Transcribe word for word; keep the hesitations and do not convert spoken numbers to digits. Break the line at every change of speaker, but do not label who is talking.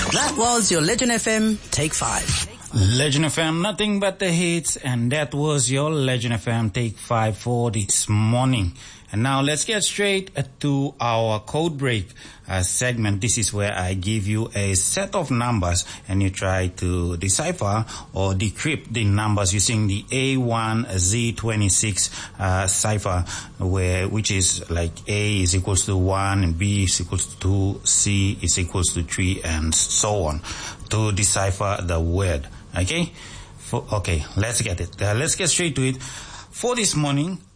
That was your Legend F M Take five.
Legend F M, nothing but the hits, and that was your Legend F M Take five for this morning. And now let's get straight to our code break uh, segment. This is where I give you a set of numbers and you try to decipher or decrypt the numbers using the A one Z twenty-six uh, cipher, where which is like A is equals to one and B is equals to two, C is equals to three, and so on, to decipher the word. Okay? For, okay, let's get it. Uh, let's get straight to it. For this morning,